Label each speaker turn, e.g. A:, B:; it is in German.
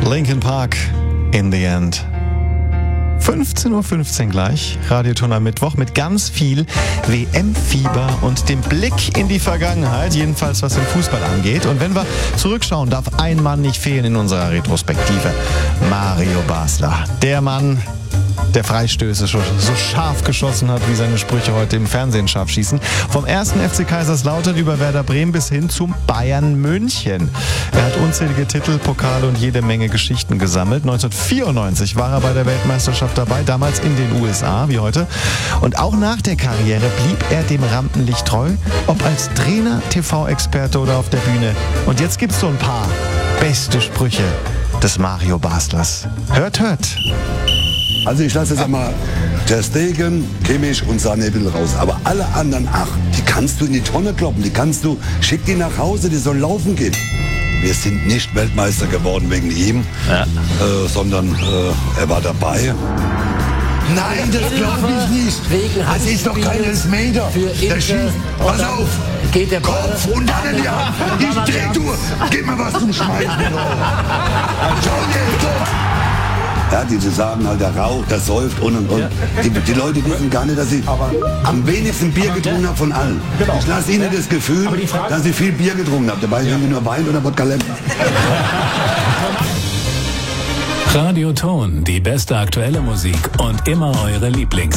A: Linkin Park, In the End. 15:15 Uhr gleich, Radioton am Mittwoch mit ganz viel WM-Fieber und dem Blick in die Vergangenheit, jedenfalls was den Fußball angeht. Und wenn wir zurückschauen, darf ein Mann nicht fehlen in unserer Retrospektive. Mario Basler, der Mann, der Freistöße so scharf geschossen hat, wie seine Sprüche heute im Fernsehen scharf schießen. Vom 1. FC Kaiserslautern über Werder Bremen bis hin zum Bayern München. Er hat unzählige Titel, Pokale und jede Menge Geschichten gesammelt. 1994 war er bei der Weltmeisterschaft dabei, damals in den USA, wie heute. Und auch nach der Karriere blieb er dem Rampenlicht treu, ob als Trainer, TV-Experte oder auf der Bühne. Und jetzt gibt's so ein paar beste Sprüche des Mario Baslers. Hört, hört.
B: Also ich lasse jetzt einmal Ter Stegen, Kimmich und Sané ein bisschen raus. Aber alle anderen 8, die kannst du in die Tonne kloppen. Schick die nach Hause, die sollen laufen gehen. Wir sind nicht Weltmeister geworden wegen ihm, sondern er war dabei. Nein, das glaube ich nicht. Das ist doch kein Elfmeter. Der schießt. Pass auf.
C: Geht der Ball
B: Kopf und dann in die Hand. Ich dreh du. Gib mir was zum Schmeißen. Schau jetzt. Ja, die sagen halt, der raucht, der säuft und. Ja. Die Leute wissen gar nicht, dass ich am wenigsten Bier getrunken habe von allen. Genau. Ich lasse ihnen das Gefühl, dass ich viel Bier getrunken habe. Dabei sind nur Wein oder Wodka Lemon.
D: Radioton, die beste aktuelle Musik und immer eure Lieblings.